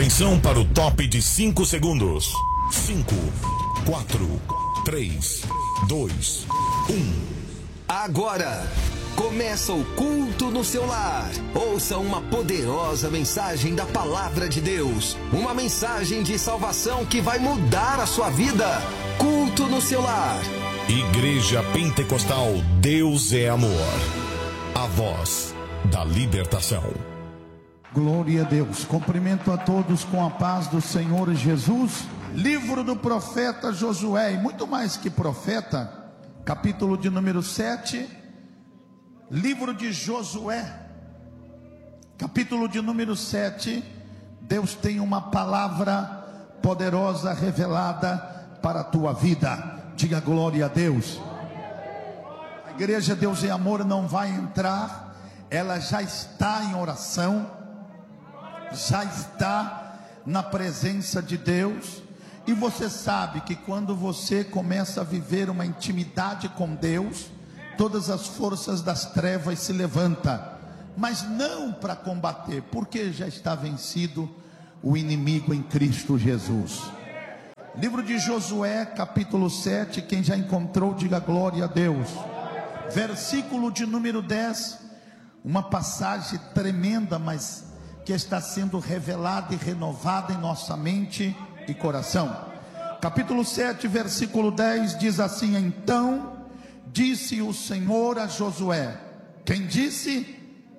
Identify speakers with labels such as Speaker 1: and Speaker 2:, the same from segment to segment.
Speaker 1: Atenção para o top de 5 segundos. 5, 4, 3, 2, 1.
Speaker 2: Agora começa o culto no seu lar. Ouça uma poderosa mensagem da palavra de Deus. Uma mensagem de salvação que vai mudar a sua vida. Culto no seu lar.
Speaker 1: Igreja Pentecostal Deus é Amor. A voz da libertação.
Speaker 3: Glória a Deus. Cumprimento a todos com a paz do Senhor Jesus. Livro do profeta Josué, e muito mais que profeta, capítulo de número 7. Livro de Josué, capítulo de número 7. Deus tem uma palavra poderosa revelada para a tua vida. Diga glória a Deus. A igreja Deus é Amor não vai entrar, ela já está em oração, já está na presença de Deus. E você sabe que quando você começa a viver uma intimidade com Deus, todas as forças das trevas se levantam, mas não para combater, porque já está vencido o inimigo em Cristo Jesus. Livro de Josué, capítulo 7, quem já encontrou, diga glória a Deus. Versículo de número 10, uma passagem tremenda, mas que está sendo revelada e renovada em nossa mente e coração. Capítulo 7, versículo 10 diz assim: Então disse o Senhor a Josué. Quem disse?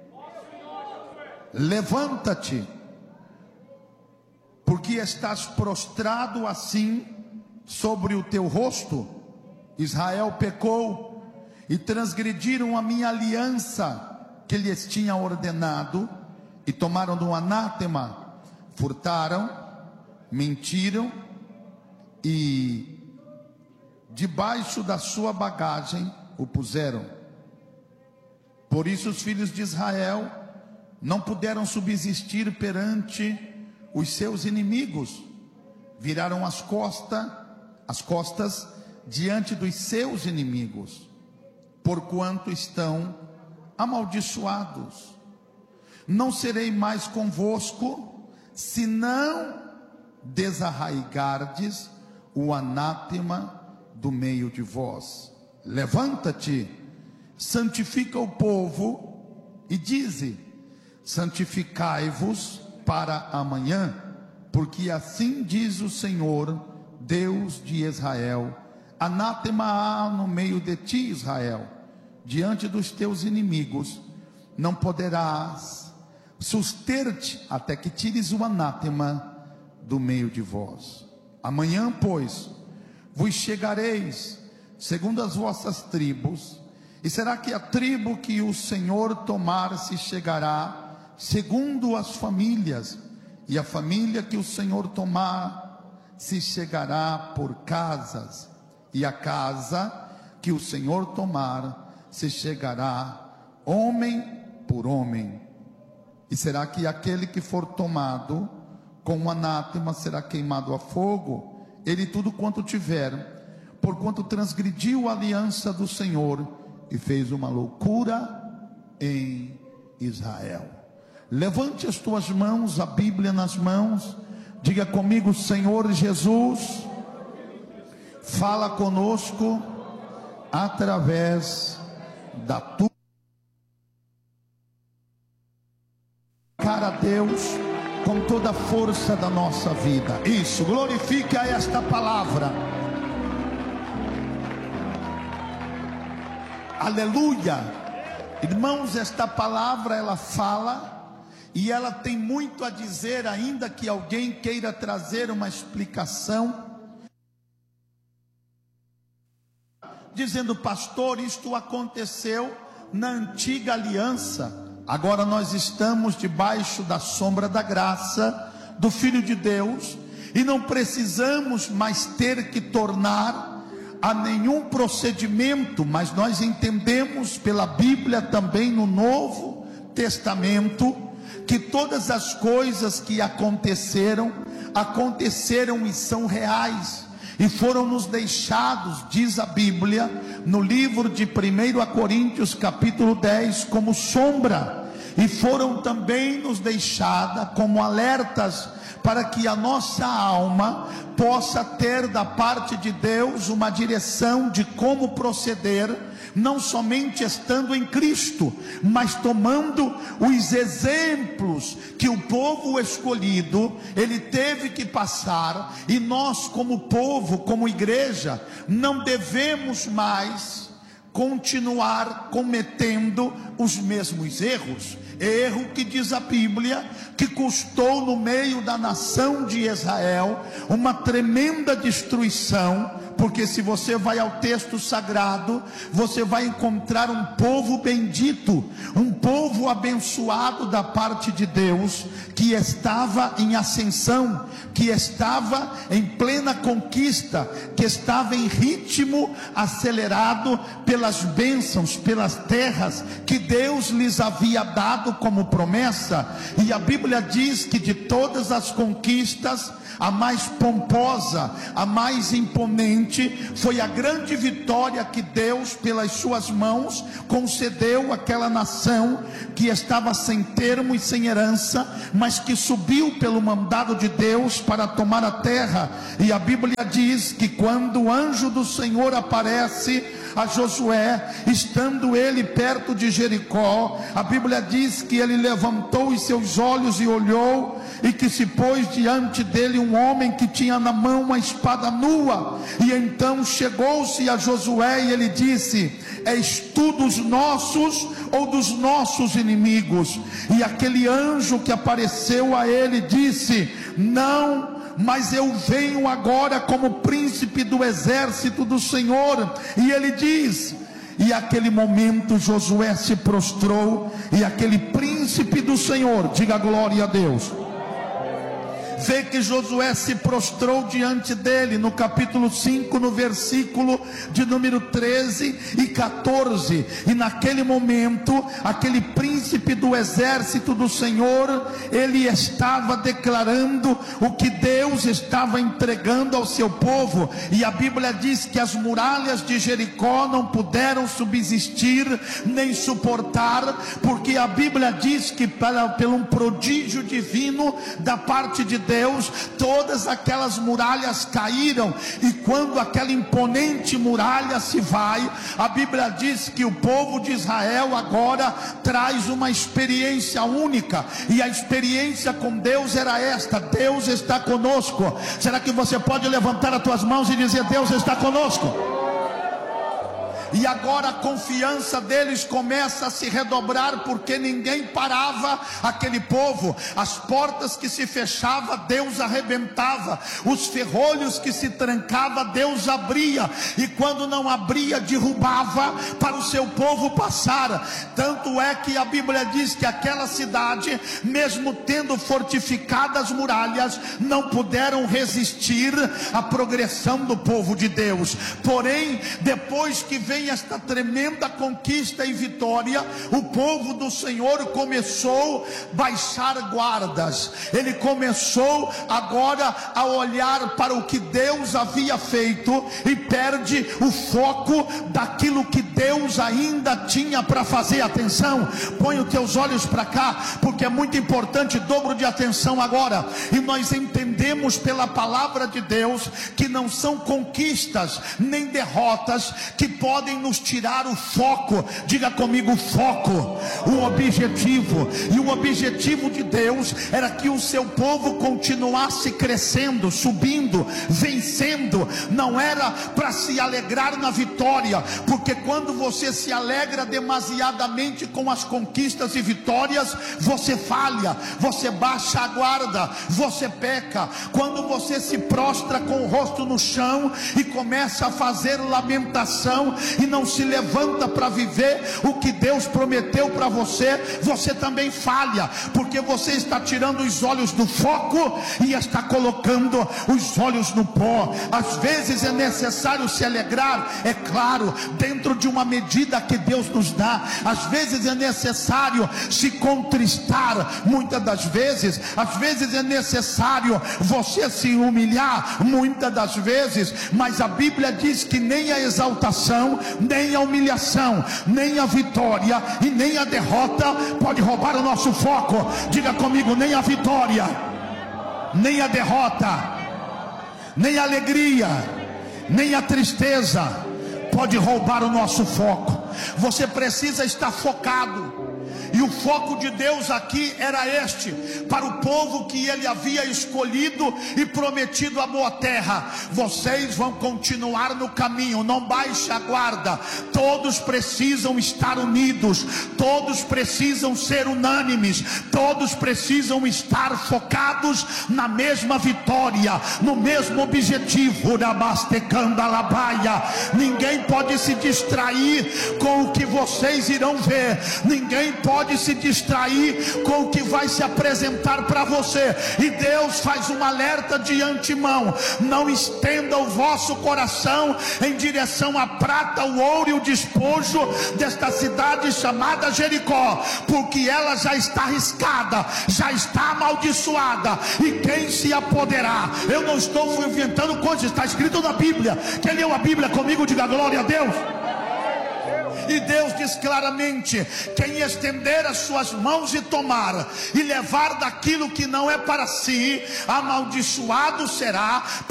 Speaker 3: Levanta-te, porque estás prostrado assim sobre o teu rosto. Israel pecou e transgrediram a minha aliança que lhes tinha ordenado, e tomaram do anátema, furtaram, mentiram, e debaixo da sua bagagem o puseram. Por isso os filhos de Israel não puderam subsistir perante os seus inimigos, viraram as costas diante dos seus inimigos, porquanto estão amaldiçoados. Não serei mais convosco, se não desarraigardes o anátema do meio de vós. Levanta-te, santifica o povo, e dize: santificai-vos para amanhã, porque assim diz o Senhor, Deus de Israel: anátema há no meio de ti, Israel, diante dos teus inimigos, não poderás suster-te até que tires o anátema do meio de vós. Amanhã, pois, vos chegareis segundo as vossas tribos, e será que a tribo que o Senhor tomar se chegará segundo as famílias, e a família que o Senhor tomar se chegará por casas, e a casa que o Senhor tomar se chegará homem por homem. E será que aquele que for tomado com o anátema será queimado a fogo, ele tudo quanto tiver, porquanto transgrediu a aliança do Senhor e fez uma loucura em Israel. Levante as tuas mãos, a Bíblia nas mãos, diga comigo: Senhor Jesus, fala conosco através da tua cara, Deus, com toda a força da nossa vida. Isso, glorifica esta palavra. Aleluia. Irmãos, esta palavra ela fala, e ela tem muito a dizer, ainda que alguém queira trazer uma explicação, dizendo: pastor, isto aconteceu na antiga aliança, agora nós estamos debaixo da sombra da graça do Filho de Deus, e não precisamos mais ter que tornar a nenhum procedimento, mas nós entendemos pela Bíblia, também no Novo Testamento, que todas as coisas que aconteceram e são reais, e foram nos deixados, diz a Bíblia, no livro de 1 Coríntios capítulo 10, como sombra. e foram também nos deixadas como alertas para que a nossa alma possa ter da parte de Deus uma direção de como proceder, não somente estando em Cristo, mas tomando os exemplos que o povo escolhido, ele teve que passar, e nós como povo, como igreja, não devemos mais continuar cometendo os mesmos erros. Erro que diz a Bíblia que custou no meio da nação de Israel uma tremenda destruição, porque se você vai ao texto sagrado, você vai encontrar um povo bendito, um povo abençoado da parte de Deus, que estava em ascensão, que estava em plena conquista, que estava em ritmo acelerado pelas bênçãos, pelas terras que Deus lhes havia dado como promessa. E a Bíblia diz que de todas as conquistas, a mais pomposa, a mais imponente, foi a grande vitória que Deus, pelas suas mãos, concedeu àquela nação que estava sem termo e sem herança, mas que subiu pelo mandado de Deus para tomar a terra. E a Bíblia diz que quando o anjo do Senhor aparece a Josué, estando ele perto de Jericó, a Bíblia diz que ele levantou os seus olhos e olhou, e que se pôs diante dele um homem que tinha na mão uma espada nua. E então chegou-se a Josué e ele disse: és tu dos nossos ou dos nossos inimigos? E aquele anjo que apareceu a ele disse: não, mas eu venho agora como príncipe do exército do Senhor. E ele diz, e aquele momento Josué se prostrou, e aquele príncipe do Senhor, diga glória a Deus, vê que Josué se prostrou diante dele, no capítulo 5, no versículo de número 13 e 14, e naquele momento, aquele príncipe do exército do Senhor, ele estava declarando o que Deus estava entregando ao seu povo, e a Bíblia diz que as muralhas de Jericó não puderam subsistir, nem suportar, porque a Bíblia diz que pelo um prodígio divino da parte de Deus, todas aquelas muralhas caíram. E quando aquela imponente muralha se vai, a Bíblia diz que o povo de Israel agora traz uma experiência única, e a experiência com Deus era esta: Deus está conosco. Será que você pode levantar as tuas mãos e dizer: Deus está conosco? E agora a confiança deles começa a se redobrar, porque ninguém parava aquele povo. As portas que se fechavam, Deus arrebentava. Os ferrolhos que se trancavam, Deus abria. E quando não abria, derrubava para o seu povo passar. Tanto é que a Bíblia diz que aquela cidade, mesmo tendo fortificadas as muralhas, não puderam resistir à progressão do povo de Deus. Porém, depois que veio esta tremenda conquista e vitória, o povo do Senhor começou a baixar guardas. Ele começou agora a olhar para o que Deus havia feito e perde o foco daquilo que Deus ainda tinha para fazer. Atenção, põe os teus olhos para cá, porque é muito importante. Dobro de atenção agora. E nós entendemos pela palavra de Deus que não são conquistas nem derrotas que podem nos tirar o foco. Diga comigo: foco, o objetivo. E o objetivo de Deus era que o seu povo continuasse crescendo, subindo, vencendo. Não era para se alegrar na vitória, porque quando você se alegra demasiadamente com as conquistas e vitórias, você falha, você baixa a guarda, você peca. Quando você se prostra com o rosto no chão e começa a fazer lamentação e não se levanta para viver o que Deus prometeu para você, você também falha, porque você está tirando os olhos do foco e está colocando os olhos no pó. Às vezes é necessário se alegrar, é claro, dentro de uma medida que Deus nos dá. Às vezes é necessário se contristar, muitas das vezes. Às vezes é necessário você se humilhar muitas das vezes, mas a Bíblia diz que nem a exaltação, nem a humilhação, nem a vitória e nem a derrota pode roubar o nosso foco. Diga comigo: nem a vitória, nem a derrota, nem a alegria, nem a tristeza pode roubar o nosso foco. Você precisa estar focado. E o foco de Deus aqui era este: para o povo que ele havia escolhido e prometido a boa terra. Vocês vão continuar no caminho, não baixe a guarda. Todos precisam estar unidos, todos precisam ser unânimes, todos precisam estar focados na mesma vitória, no mesmo objetivo. Ninguém pode se distrair com o que vocês irão ver, ninguém pode se distrair com o que vai se apresentar para você. E Deus faz um alerta de antemão: não estenda o vosso coração em direção à prata, o ouro e o despojo desta cidade chamada Jericó, porque ela já está arriscada, já está amaldiçoada, e quem se apoderar? Eu não estou inventando coisas, está escrito na Bíblia. Quem leu a Bíblia comigo, diga glória a Deus. E Deus diz claramente: quem estender as suas mãos e tomar e levar daquilo que não é para si, amaldiçoado será.